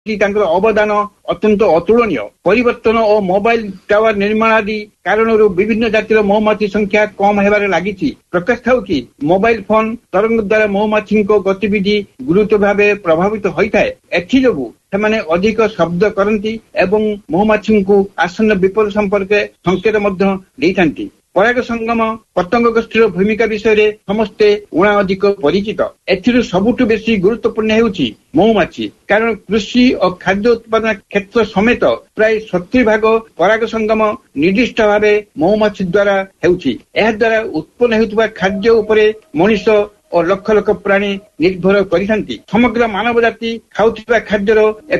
ଅବଦାନ ଅତ୍ୟନ୍ତ ଅତୁଳନୀୟ। ପରିବର୍ତ୍ତନ ଓ ମୋବାଇଲ ଟାୱାର ନିର୍ମାଣ ଆଦି କାରଣରୁ ବିଭିନ୍ନ ଜାତିର ମହୁମାଛି ସଂଖ୍ୟା କମ୍ ହେବାରେ ଲାଗିଛି। ପ୍ରକାଶ ଥାଉଛି ମୋବାଇଲ ଫୋନ ତରଙ୍ଗ ଦ୍ୱାରା ମହୁମାଛିଙ୍କ ଗତିବିଧି ଗୁରୁତର ଭାବେ ପ୍ରଭାବିତ ହୋଇଥାଏ। ଏଥିଯୋଗୁଁ ସେମାନେ ଅଧିକ ଶବ୍ଦ କରନ୍ତି ଏବଂ ମହୁମାଛିଙ୍କୁ ଆସନ୍ନ ବିପଦ ସମ୍ପର୍କରେ ସଂକେତ ମଧ୍ୟ ଦେଇଥାନ୍ତି। ପରାଗ ସଙ୍ଗମ ପତଙ୍ଗ ଗୋଷ୍ଠୀର ଭୂମିକା ବିଷୟରେ ସମସ୍ତେ ଉଣା ଅଧିକ ପରିଚିତ। ଏଥିରୁ ସବୁଠୁ ବେଶୀ ଗୁରୁତ୍ୱପୂର୍ଣ୍ଣ ହେଉଛି ମହୁମାଛି, କାରଣ କୃଷି ଓ ଖାଦ୍ୟ ଉତ୍ପାଦନ କ୍ଷେତ୍ର ସମେତ ପ୍ରାୟ 70% ପରାଗ ସଙ୍ଗମ ନିର୍ଦ୍ଦିଷ୍ଟ ଭାବେ ମହୁମାଛି ଦ୍ୱାରା ହେଉଛି। ଏହା ଦ୍ୱାରା ଉତ୍ପନ୍ନ ହେଉଥିବା ଖାଦ୍ୟ ଉପରେ ମଣିଷ ଓ ଲକ୍ଷ ଲକ୍ଷ ପ୍ରାଣୀ ନିର୍ଭର କରିଥାନ୍ତି। ସମଗ୍ର ମାନବ ଜାତି ଖାଉଥିବା ଖାଦ୍ୟର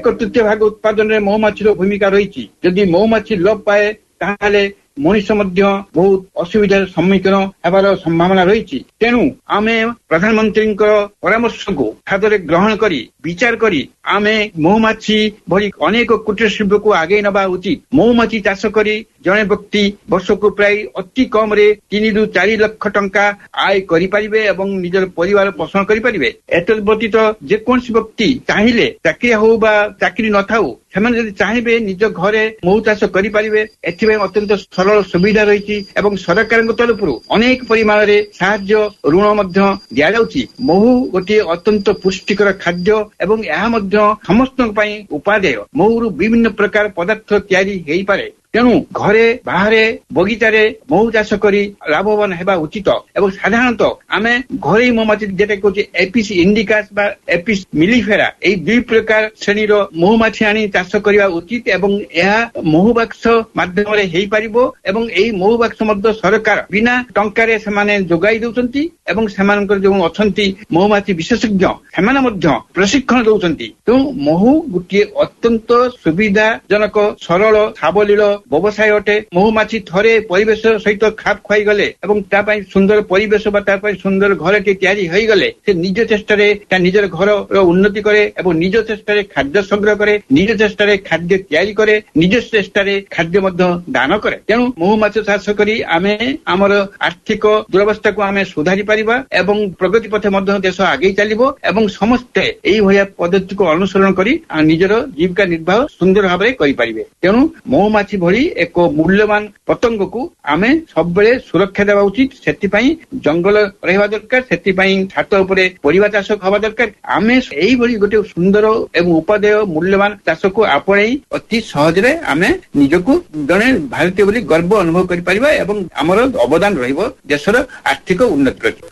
1/3 ଉତ୍ପାଦନରେ ମହୁମାଛିର ଭୂମିକା ରହିଛି। ଯଦି ମହୁମାଛି ଲୋପ ପାଏ ତାହେଲେ ମଣିଷ ମଧ୍ୟ ବହୁତ ଅସୁବିଧାର ସମ୍ମୁଖୀନ ହେବାର ସମ୍ଭାବନା ରହିଛି। ତେଣୁ ଆମେ ପ୍ରଧାନମନ୍ତ୍ରୀଙ୍କ ପରାମର୍ଶକୁ ଖାଦ୍ୟରେ ଗ୍ରହଣ କରି ବିଚାର କରି ଆମେ ମହୁମାଛି ଭଳି ଅନେକ କୁଟୀର ଶିଳ୍ପକୁ ଆଗେଇ ନେବା ଉଚିତ। ମହୁମାଛି ଚାଷ କରି ଜଣେ ବ୍ୟକ୍ତି ବର୍ଷକୁ ପ୍ରାୟ ଅତି କମରେ 3 ରୁ 4 ଲକ୍ଷ ଟଙ୍କା ଆୟ କରିପାରିବେ ଏବଂ ନିଜର ପରିବାର ପୋଷଣ କରିପାରିବେ। ଏତଦ୍ ବ୍ୟତୀତ ଯେକୌଣସି ବ୍ୟକ୍ତି ଚାହିଁଲେ ଚାକିରି ହଉ ବା ଚାକିରି ନଥାଉ, ସେମାନେ ଯଦି ଚାହିଁବେ ନିଜ ଘରେ ମହୁ ଚାଷ କରିପାରିବେ। ଏଥିପାଇଁ ଅତ୍ୟନ୍ତ ସରଳ ସୁବିଧା ରହିଛି ଏବଂ ସରକାରଙ୍କ ତରଫରୁ ଅନେକ ପରିମାଣରେ ସାହାଯ୍ୟ ଋଣ ମଧ୍ୟ ଦିଆଯାଉଛି। ମହୁ ଗୋଟିଏ ଅତ୍ୟନ୍ତ ପୁଷ୍ଟିକର ଖାଦ୍ୟ ଏବଂ ଏହା ମଧ୍ୟ ସମସ୍ତଙ୍କ ପାଇଁ ଉପାଦେୟ। ମହୁରୁ ବିଭିନ୍ନ ପ୍ରକାର ପଦାର୍ଥ ତିଆରି ହେଇପାରେ। ତେଣୁ ଘରେ ବାହାରେ ବଗିଚାରେ ମହୁ ଚାଷ କରି ଲାଭବାନ ହେବା ଉଚିତ। ଏବଂ ସାଧାରଣତଃ ଆମେ ଘରୋଇ ମହୁମାଛି ଯେଟା କହୁଛି ଏପିସ୍ ଇଣ୍ଡିକାସ୍ ବା ଏପିସ୍ ମିଲିଫେରା, ଏଇ 2 ପ୍ରକାର ଶ୍ରେଣୀର ମହୁମାଛି ଆଣି ଚାଷ କରିବା ଉଚିତ ଏବଂ ଏହା ମହୁ ବାକ୍ସ ମାଧ୍ୟମରେ ହେଇପାରିବ। ଏବଂ ଏଇ ମହୁ ବାକ୍ସ ମଧ୍ୟ ସରକାର ବିନା ଟଙ୍କାରେ ସେମାନେ ଯୋଗାଇ ଦେଉଛନ୍ତି ଏବଂ ସେମାନଙ୍କର ଯେଉଁ ଅଛନ୍ତି ମହୁମାଛି ବିଶେଷଜ୍ଞ ସେମାନେ ମଧ୍ୟ ପ୍ରଶିକ୍ଷଣ ଦେଉଛନ୍ତି। ତେଣୁ ମହୁ ଗୋଟିଏ ଅତ୍ୟନ୍ତ ସୁବିଧାଜନକ ସରଳ ସାବଲୀଳ ବ୍ୟବସାୟ ଅଟେ। ମହୁମାଛି ଥରେ ପରିବେଶ ସହିତ ଖାପ ଖୁଆଇ ଗଲେ ଏବଂ ତା ପାଇଁ ସୁନ୍ଦର ପରିବେଶ ବା ତା ପାଇଁ ସୁନ୍ଦର ଘରଟି ତିଆରି ହୋଇଗଲେ ସେ ନିଜ ଚେଷ୍ଟାରେ ତା ନିଜର ଘରର ଉନ୍ନତି କରେ ଏବଂ ନିଜ ଚେଷ୍ଟାରେ ଖାଦ୍ୟ ସଂଗ୍ରହ କରେ, ନିଜ ଚେଷ୍ଟାରେ ଖାଦ୍ୟ ତିଆରି କରେ, ନିଜ ଚେଷ୍ଟାରେ ଖାଦ୍ୟ ମଧ୍ୟ ଦାନ କରେ। ତେଣୁ ମହୁମାଛି ଚାଷ କରି ଆମେ ଆମର ଆର୍ଥିକ ଦୁରବସ୍ଥାକୁ ଆମେ ସୁଧାରି ପାରିବା ଏବଂ ପ୍ରଗତି ପଥେ ମଧ୍ୟ ଦେଶ ଆଗେଇ ଚାଲିବ ଏବଂ ସମସ୍ତେ ଏଇଭଳିଆ ପଦ୍ଧତିକୁ ଅନୁସରଣ କରି ନିଜର ଜୀବିକା ନିର୍ବାହ ସୁନ୍ଦର ଭାବରେ କରିପାରିବେ। ତେଣୁ ମହୁମାଛି ଭଳି ଏକ ମୂଲ୍ୟବାନ ପତଙ୍ଗକୁ ଆମେ ସବୁବେଳେ ସୁରକ୍ଷା ଦେବା ଉଚିତ। ସେଥିପାଇଁ ଜଙ୍ଗଲ ରହିବା ଦରକାର, ସେଥିପାଇଁ ଛାତ ଉପରେ ପରିବା ଚାଷ ହେବା ଦରକାର। ଆମେ ଏଇଭଳି ଗୋଟେ ସୁନ୍ଦର ଏବଂ ଉପାଦେୟ ମୂଲ୍ୟବାନ ଚାଷକୁ ଆପଣେଇ ଅତି ସହଜରେ ଆମେ ନିଜକୁ ଜଣେ ଭାରତୀୟ ବୋଲି ଗର୍ବ ଅନୁଭବ କରିପାରିବା ଏବଂ ଆମର ଅବଦାନ ରହିବ ଦେଶର ଆର୍ଥିକ ଉନ୍ନତି ପ୍ରତି।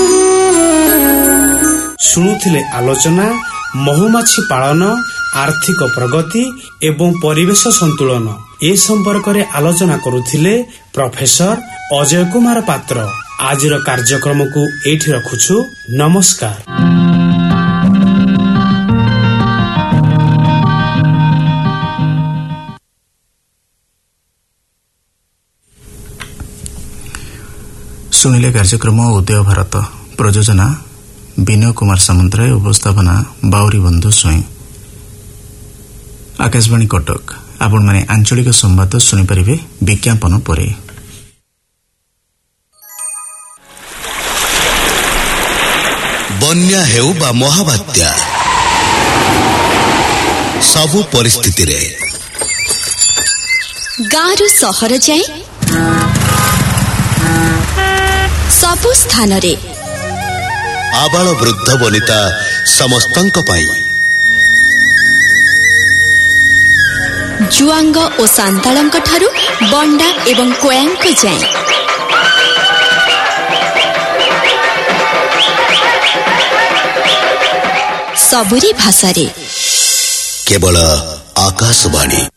ଶୁଣୁଥିଲେ ଆଲୋଚନା ମହୁମାଛି ପାଳନ, ଆର୍ଥିକ ପ୍ରଗତି ଏବଂ ପରିବେଶ ସନ୍ତୁଳନ ଏ ସମ୍ପର୍କରେ ଆଲୋଚନା କରୁଥିଲେ ପ୍ରଫେସର ଅଜୟ କୁମାର ପାତ୍ର। ଆଜିର କାର୍ଯ୍ୟକ୍ରମକୁ ଏଇଠି ରଖୁଛୁ। ନମସ୍କାର। ଶୁଣିଲେ କାର୍ଯ୍ୟକ୍ରମ ଉଦୟ ଭାରତ। ପ୍ରଯୋଜନା ବିନୟ କୁମାର ସାମନ୍ତରାୟ, ଉପସ୍ଥାପନା ବାଉରୀ ବନ୍ଧୁ ସ୍ୱାଇଁ। ଆକାଶବାଣୀ କଟକ। ଆପଣମାନେ ଆଞ୍ଚଳିକ ସମ୍ବାଦ ଶୁଣିପାରିବେ ବିଜ୍ଞାପନ ପରେ। ବନ୍ୟା ହେଉ ବା ମହାବାତ୍ୟା, ସବୁ ପରିସ୍ଥିତିରେ ଗାଁରୁ ସହର ଯାଏ ସବୁ ସ୍ଥାନରେ ଆବାଳ ବୃଦ୍ଧ ବନିତା ସମସ୍ତଙ୍କ ପାଇଁ, ଜୁଆଙ୍ଗ ଓ ସାନ୍ତାଳଙ୍କ ଠାରୁ ବଣ୍ଡା ଏବଂ କୋୟାଙ୍କ ଯାଏ ସବୁରି ଭାଷାରେ କେବଳ ଆକାଶବାଣୀ।